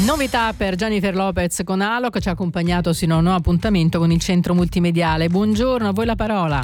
Novità per Jennifer Lopez con Alok, che ci ha accompagnato sino a un nuovo appuntamento con il centro multimediale. Buongiorno, a voi la parola.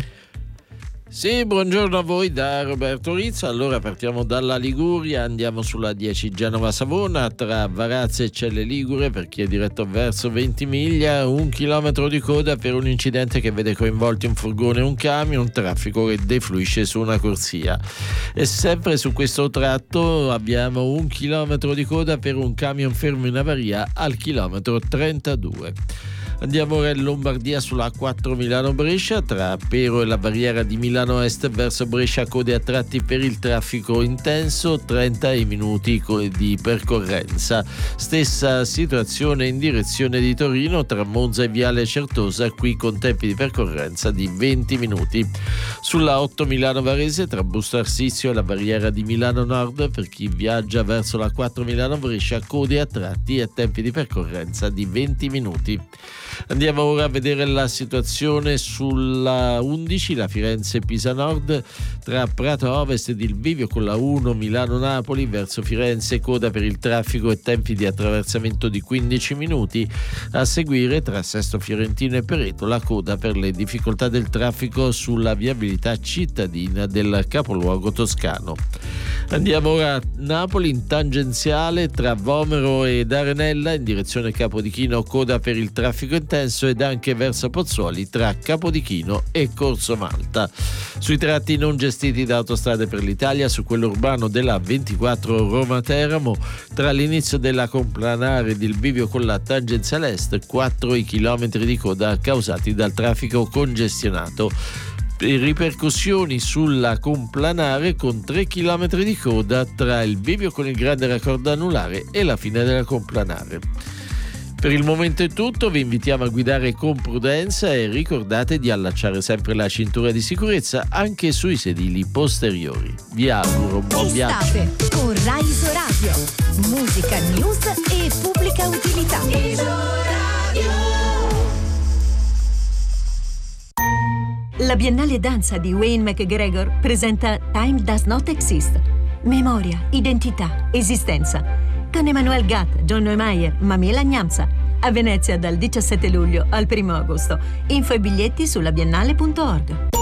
Sì, buongiorno a voi da Roberto Rizzo. Allora partiamo dalla Liguria, andiamo sulla 10 Genova-Savona tra Varazze e Celle Ligure per chi è diretto verso Ventimiglia, 1 chilometro di coda per un incidente che vede coinvolti un furgone e un camion, traffico che defluisce su una corsia. E sempre su questo tratto abbiamo 1 chilometro di coda per un camion fermo in avaria al chilometro 32. Andiamo ora in Lombardia sulla A4 Milano-Brescia tra Pero e la barriera di Milano Est verso Brescia, code a tratti per il traffico intenso, 30 minuti di percorrenza. Stessa situazione in direzione di Torino tra Monza e Viale Certosa, qui con tempi di percorrenza di 20 minuti. Sulla 8 Milano-Varese tra Busto Arsizio e la barriera di Milano Nord per chi viaggia verso la 4 Milano-Brescia, code a tratti e tempi di percorrenza di 20 minuti. Andiamo ora a vedere la situazione sulla 11, la Firenze-Pisa Nord, tra Prato Ovest ed il bivio con la 1 Milano-Napoli verso Firenze, coda per il traffico e tempi di attraversamento di 15 minuti. A seguire tra Sesto Fiorentino e Pereto la coda per le difficoltà del traffico sulla viabilità cittadina del capoluogo toscano. Andiamo ora a Napoli in tangenziale tra Vomero ed Arenella in direzione Capodichino, coda per il traffico intenso, ed anche verso Pozzuoli tra Capodichino e Corso Malta. Sui tratti non gestiti da Autostrade per l'Italia, su quello urbano della 24 Roma-Teramo, tra l'inizio della Complanare ed il bivio con la tangenziale est, 4 i chilometri di coda causati dal traffico congestionato. Ripercussioni sulla Complanare con 3 km di coda tra il bivio con il grande raccordo anulare e la fine della Complanare. Per il momento è tutto, vi invitiamo a guidare con prudenza e ricordate di allacciare sempre la cintura di sicurezza anche sui sedili posteriori. Vi auguro buon viaggio. Estate con Rai Radio, musica, news e pubblica utilità. La Biennale Danza di Wayne McGregor presenta Time Does Not Exist. Memoria, identità, esistenza. Con Emmanuel Gatt, John Neumeier, Mamela Gnamsa. A Venezia dal 17 luglio al 1 agosto. Info e biglietti sulla biennale.org.